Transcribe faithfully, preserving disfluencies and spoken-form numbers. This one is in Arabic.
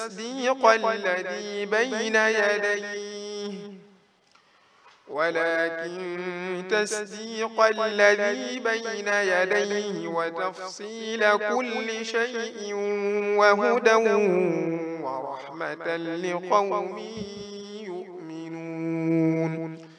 تصديق الذي بين يديه ولكن تصديق الذي بين يديه وتفصيل كل شيء وهدى ورحمة لقوم يؤمنون.